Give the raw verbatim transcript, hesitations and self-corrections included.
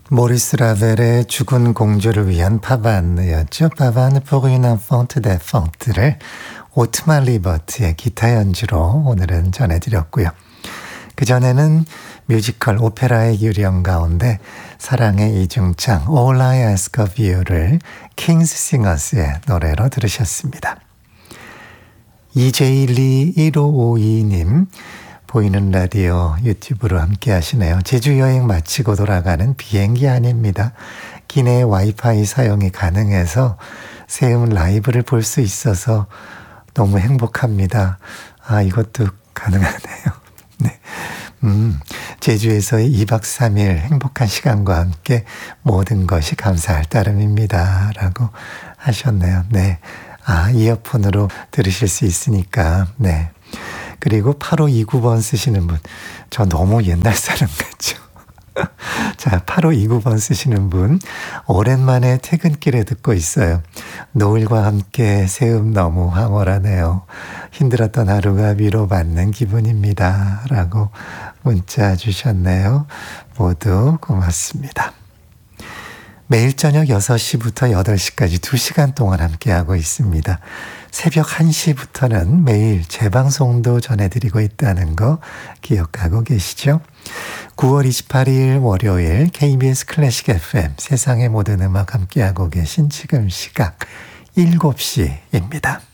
모리스 라벨의 죽은 공주를 위한 파반느였죠. 파반 pour une enfant défunte를 오트만 리버트의 기타 연주로 오늘은 전해드렸고요. 그전에는 뮤지컬 오페라의 유령 가운데 사랑의 이중창 All I Ask of You를 킹스 싱어스의 노래로 들으셨습니다. 이제이 일오오이 님 보이는 라디오 유튜브로 함께 하시네요. 제주 여행 마치고 돌아가는 비행기 안입니다. 기내 와이파이 사용이 가능해서 세움 라이브를 볼 수 있어서 너무 행복합니다. 아, 이것도 가능하네요. 네. 음, 제주에서의 이박 삼일 행복한 시간과 함께 모든 것이 감사할 따름입니다. 라고 하셨네요. 네. 아, 이어폰으로 들으실 수 있으니까, 네. 그리고 팔오이구 번 쓰시는 분, 저 너무 옛날 사람 같죠? 자, 팔오이구 번 쓰시는 분, 오랜만에 퇴근길에 듣고 있어요. 노을과 함께 새음 너무 황홀하네요. 힘들었던 하루가 위로받는 기분입니다. 라고 문자 주셨네요. 모두 고맙습니다. 매일 저녁 여섯 시부터 여덟 시까지 두 시간 동안 함께하고 있습니다. 새벽 한 시부터는 매일 재방송도 전해드리고 있다는 거 기억하고 계시죠? 구월 이십팔일 월요일 케이비에스 클래식 에프엠 세상의 모든 음악 함께하고 계신 지금 시각 일곱 시입니다.